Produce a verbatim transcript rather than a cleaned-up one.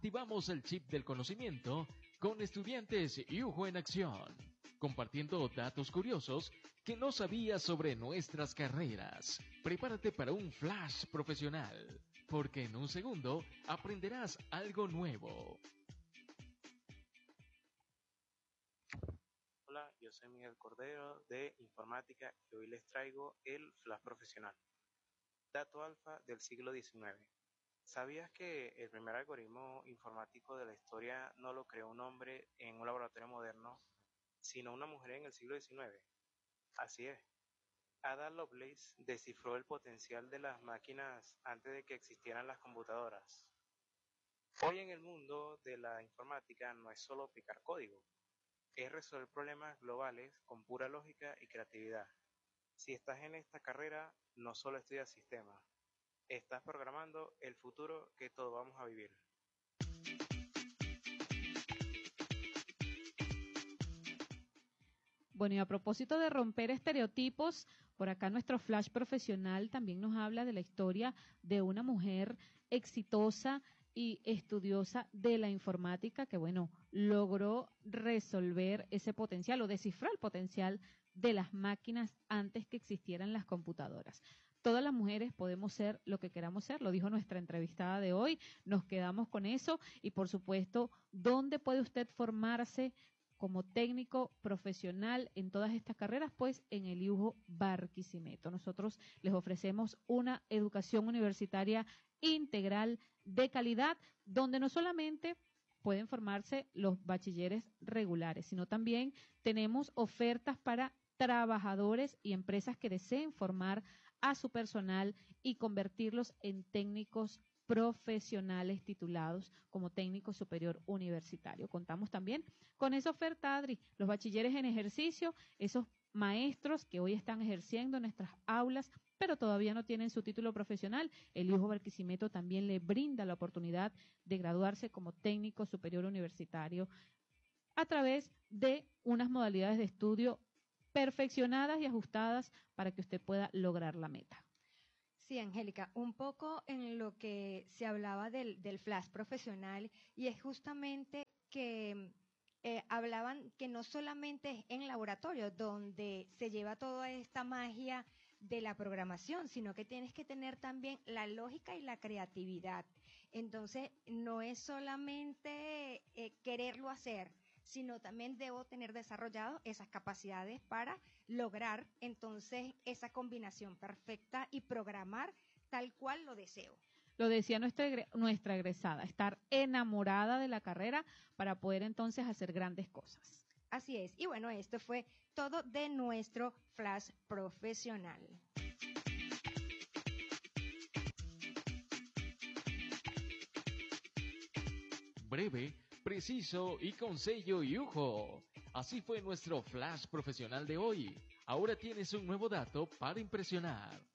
activamos el chip del conocimiento con estudiantes Yujo en acción, compartiendo datos curiosos que no sabías sobre nuestras carreras. Prepárate para un flash profesional, porque en un segundo aprenderás algo nuevo. Hola, yo soy Miguel Cordero de Informática y hoy les traigo el Flash Profesional. Dato alfa del siglo diecinueve. ¿Sabías que el primer algoritmo informático de la historia no lo creó un hombre en un laboratorio moderno, sino una mujer en el siglo diecinueve? Así es. Ada Lovelace descifró el potencial de las máquinas antes de que existieran las computadoras. Hoy en el mundo de la informática no es solo picar código, es resolver problemas globales con pura lógica y creatividad. Si estás en esta carrera, no solo estudias sistemas, estás programando el futuro que todos vamos a vivir. Bueno, y a propósito de romper estereotipos, por acá nuestro flash profesional también nos habla de la historia de una mujer exitosa y estudiosa de la informática que, bueno, logró resolver ese potencial o descifrar el potencial de las máquinas antes que existieran las computadoras. Todas las mujeres podemos ser lo que queramos ser, lo dijo nuestra entrevistada de hoy, nos quedamos con eso y, por supuesto, ¿dónde puede usted formarse como técnico profesional en todas estas carreras? Pues en el Yujo Barquisimeto. Nosotros les ofrecemos una educación universitaria integral de calidad, donde no solamente pueden formarse los bachilleres regulares, sino también tenemos ofertas para trabajadores y empresas que deseen formar a su personal y convertirlos en técnicos profesionales titulados como técnico superior universitario. Contamos también con esa oferta, Adri, los bachilleres en ejercicio, esos maestros que hoy están ejerciendo en nuestras aulas, pero todavía no tienen su título profesional. El Yujo Barquisimeto también le brinda la oportunidad de graduarse como técnico superior universitario a través de unas modalidades de estudio perfeccionadas y ajustadas para que usted pueda lograr la meta. Sí, Angélica, un poco en lo que se hablaba del, del flash profesional, y es justamente que eh, hablaban que no solamente es en laboratorio donde se lleva toda esta magia de la programación, sino que tienes que tener también la lógica y la creatividad. Entonces, no es solamente eh, quererlo hacer, sino también debo tener desarrollado esas capacidades para lograr entonces esa combinación perfecta y programar tal cual lo deseo. Lo decía nuestra, nuestra egresada, estar enamorada de la carrera para poder entonces hacer grandes cosas. Así es. Y bueno, esto fue todo de nuestro flash profesional. Breve, preciso y con sello Yujo. Así fue nuestro flash profesional de hoy. Ahora tienes un nuevo dato para impresionar.